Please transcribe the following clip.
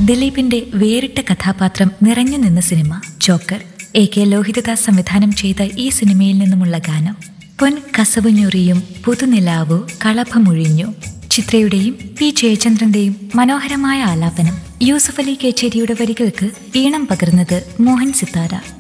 ദിലീപിന്റെ വേറിട്ട കഥാപാത്രം നിറഞ്ഞു നിന്ന സിനിമ ജോക്കർ. AK ലോഹിതദാസ് സംവിധാനം ചെയ്ത ഈ സിനിമയിൽ നിന്നുമുള്ള ഗാനം പൊൻ കസവുഞ്ഞൊറിയും പുതുനിലാവു കളഭമൊഴിഞ്ഞു. ചിത്രയുടെയും P. ജയചന്ദ്രന്റെയും മനോഹരമായ ആലാപനം. യൂസഫ് അലി കേച്ചേരിയുടെ വരികൾക്ക് ഈണം പകർന്നത് മോഹൻ സിത്താര.